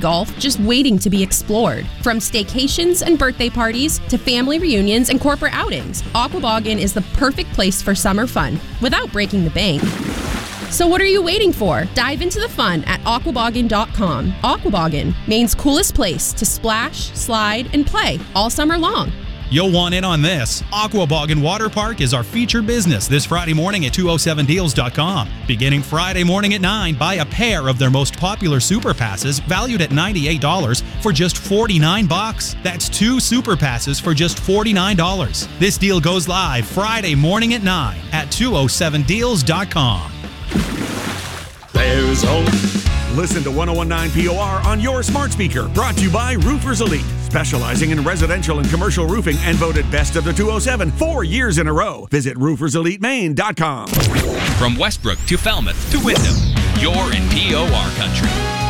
golf just waiting to be explored. From staycations and birthday parties to family reunions and corporate outings, Aquaboggin is the perfect place for summer fun without breaking the bank. So what are you waiting for? Dive into the fun at aquaboggin.com. Aquaboggin, Maine's coolest place to splash, slide, and play all summer long. You'll want in on this. Aquaboggin Water Park is our featured business this Friday morning at 207deals.com. Beginning Friday morning at 9, buy a pair of their most popular Super Passes valued at $98 for just $49. That's 2 Super Passes for just $49. This deal goes live Friday morning at 9 at 207deals.com. There's hope. Listen to 101.9 POR on your smart speaker. Brought to you by Roofers Elite, specializing in residential and commercial roofing and voted best of the 207 4 years in a row. Visit rooferselitemaine.com. From Westbrook to Falmouth to Wyndham, you're in POR country.